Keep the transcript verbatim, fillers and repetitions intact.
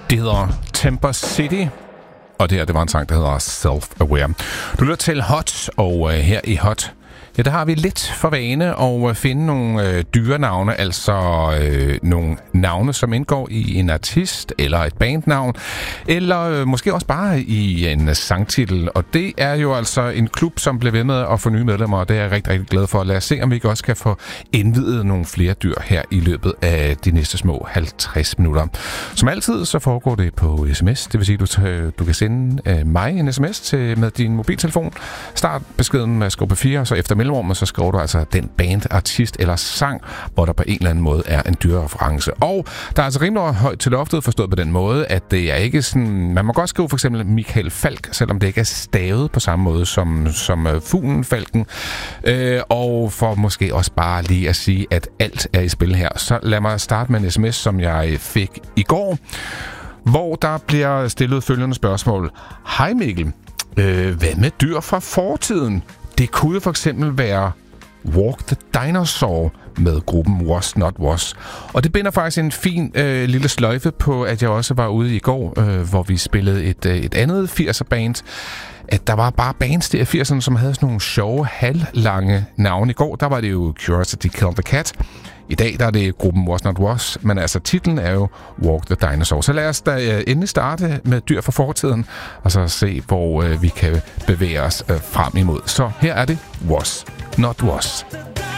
Det hedder Temper City, og det her, det var en sang, der hedder Self-Aware. Du lytter til Hot, og øh, her i Hot, ja, der har vi lidt for vane at finde nogle øh, dyrenavne, altså øh, nogle navne, som indgår i en artist eller et bandnavn, eller øh, måske også bare i en sangtitel. Og det er jo altså en klub, som bliver ved med at få nye medlemmer, og det er jeg rigtig, rigtig glad for. Lad os se, om vi ikke også kan få indvidet nogle flere dyr her i løbet af de næste små halvtreds minutter. Som altid, så foregår det på sms. Det vil sige, at du, du kan sende øh, mig en sms til, med din mobiltelefon. Start beskeden med skub fire, og så efter mellemrummet, så skriver du altså den band, artist eller sang, hvor der på en eller anden måde er en dyrereference. Og der er altså rimelig højt til loftet, forstået på den måde, at det er ikke sådan... Man må godt skrive for eksempel Michael Falk, selvom det ikke er stavet på samme måde som, som uh, fuglen Falken. Øh, og for måske også bare lige at sige, at alt er i spil her. Så lad mig starte med en sms, som jeg fik i går, hvor der bliver stillet følgende spørgsmål. Hej Mikkel, øh, hvad med dyr fra fortiden? Det kunne for eksempel være Walk the Dinosaur med gruppen Was Not Was. Og det binder faktisk en fin øh, lille sløjfe på, at jeg også var ude i går, øh, hvor vi spillede et, øh, et andet firser-band. At der var bare bands der i firserne, som havde sådan nogle sjove, halvlange navne. I går, der var det jo Curiosity Killed the Cat. I dag, der er det gruppen Was Not Was, men altså titlen er jo Walk the Dinosaur. Så lad os da uh, endelig starte med dyr fra fortiden, og så se, hvor uh, vi kan bevæge os uh, frem imod. Så her er det Was Not Was.